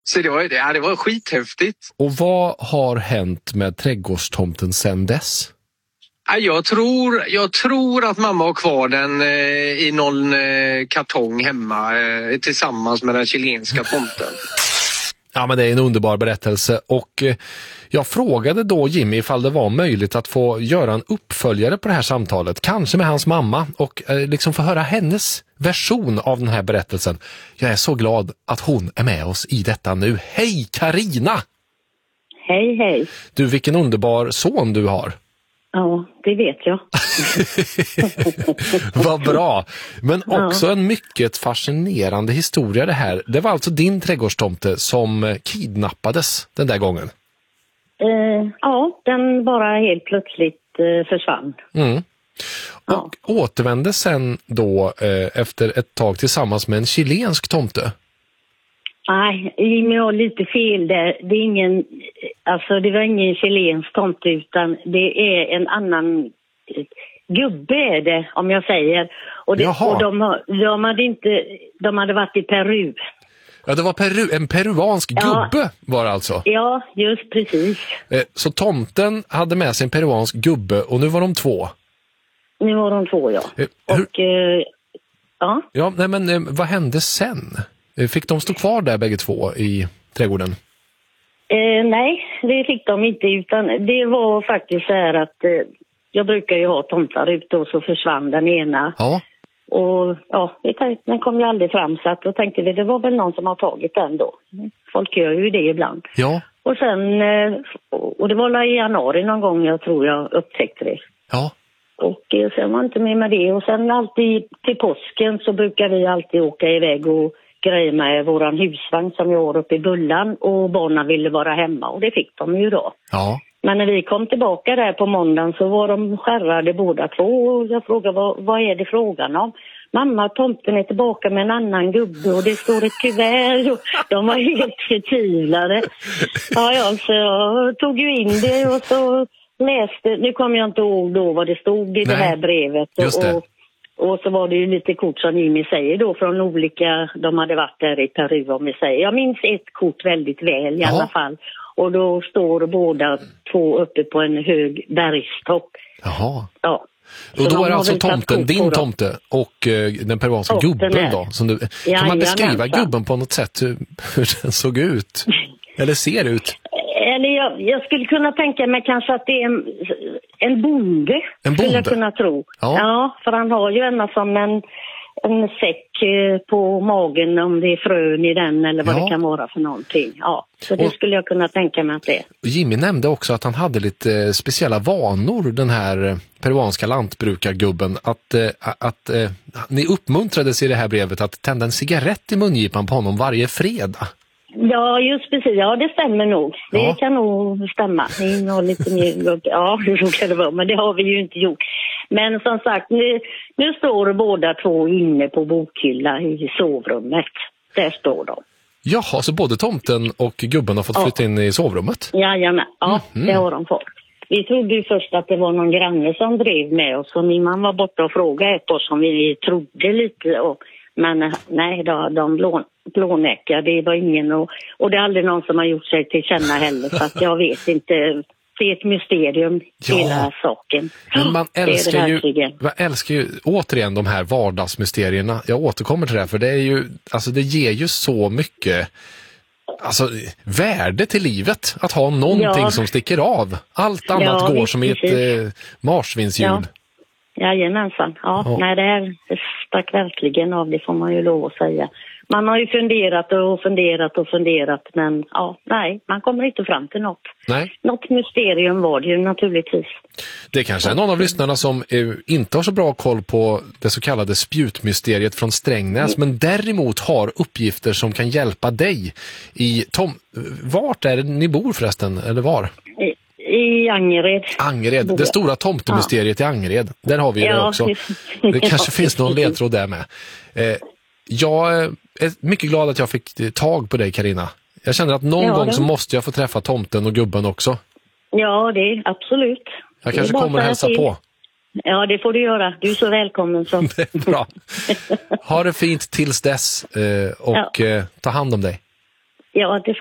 Så det var skithäftigt. Och vad har hänt med trädgårdstomten sen dess? Jag tror att mamma har kvar den i någon kartong hemma tillsammans med den chilenska tomten. Ja, men det är en underbar berättelse och jag frågade då Jimmy ifall det var möjligt att få göra en uppföljare på det här samtalet, kanske med hans mamma och liksom få höra hennes version av den här berättelsen. Jag är så glad att hon är med oss i detta nu. Hej Carina! Hej, hej. Du, vilken underbar son du har. Ja, det vet jag. Vad bra. Men också en mycket fascinerande historia det här. Det var alltså din trädgårdstomte som kidnappades den där gången. Ja, den bara helt plötsligt försvann. Mm. Och återvände sen då efter ett tag tillsammans med en chilensk tomte. Nej, Jimmy har lite fel där. Det är ingen, alltså det var ingen chilensk tomte utan det är en annan gubbe är det, om jag säger. Och de hade varit i Peru. Ja, det var en peruansk gubbe var det alltså. Ja, just precis. Så tomten hade med sig en peruansk gubbe och nu var de två. Nu var de två, ja. Ja, nej, men vad hände sen? Fick de stå kvar där bägge två i trädgården? Nej, det fick de inte utan det var faktiskt så här att jag brukar ju ha tomtar ute och så försvann den ena. Ja. Och den kom ju aldrig fram så att då tänkte vi det var väl någon som har tagit den då. Folk gör ju det ibland. Ja. Och sen, och det var i januari någon gång jag tror jag upptäckte det. Ja. Och sen var inte med det och sen alltid till påsken så brukar vi alltid åka iväg och grejer med våran husvagn som jag har uppe i Bullan och barnen ville vara hemma och det fick de ju då. Ja. Men när vi kom tillbaka där på måndagen så var de skärrade båda två och jag frågade vad är det frågan om? Mamma, tomten är tillbaka med en annan gubbe och det står ett kuvert och de var helt förtvivlade. Ja, så jag tog ju in det och så läste, nu kommer jag inte ihåg då vad det stod i det här brevet. Just det. Och så var det ju lite kort som Jimmy säger då från olika, de hade varit där i Peru om vi säger. Jag minns ett kort väldigt väl i alla fall. Och då står båda två uppe på en hög bergstopp. Jaha. Ja. Och då är alltså tomten, din tomte och den peruanska gubben då. Som kan man beskriva gubben på något sätt hur den såg ut? Eller ser ut? Eller jag skulle kunna tänka mig kanske att det är en bonde. Skulle jag kunna tro. Ja, för han har ju ena som en säck på magen om det är frön i den eller vad det kan vara för någonting. Ja, så det skulle jag kunna tänka mig att det är. Jimmy nämnde också att han hade lite speciella vanor, den här peruanska lantbrukargubben. Att ni uppmuntrades i det här brevet att tända en cigarett i mungipan på honom varje fredag. Ja, just precis. Ja, det stämmer nog. Det kan nog stämma. Ni har lite mer... Ja, så kan det vara. Men det har vi ju inte gjort. Men som sagt, nu står båda två inne på bokhylla i sovrummet. Där står de. Jaha, så både tomten och gubben har fått flytta in i sovrummet? Jajamän. Ja, det har de fått. Vi trodde ju först att det var någon granne som drev med oss. Och min man var borta och frågade ett oss som vi trodde lite. Men nej, de blånäckade. Det var ingen och det är aldrig någon som har gjort sig till känna heller. Så att jag vet inte. Det är ett mysterium, hela saken. Men man älskar ju återigen de här vardagsmysterierna. Jag återkommer till det för det är ju, alltså det ger ju så mycket värde till livet att ha någonting som sticker av. Allt annat går som i ett marsvinshjul. Jajamensan. Nej, det här stack verkligen av, det får man ju lov att säga. Man har ju funderat men man kommer inte fram till något. Nej. Något mysterium var det ju naturligtvis. Det kanske är någon av lyssnarna som inte har så bra koll på det så kallade spjutmysteriet från Strängnäs, men däremot har uppgifter som kan hjälpa dig. Vart är det ni bor förresten, eller var? I Angered. Angered, det stora tomtemysteriet i Angered. Där har vi det också. Det kanske finns någon ledtråd där med. Jag är mycket glad att jag fick tag på dig, Carina. Jag känner att någon gång så måste jag få träffa tomten och gubben också. Ja, det är absolut. Jag kanske kommer och hälsa på. Ja, det får du göra. Du är så välkommen. Så. Det är bra. Ha det fint tills dess och ta hand om dig. Ja, det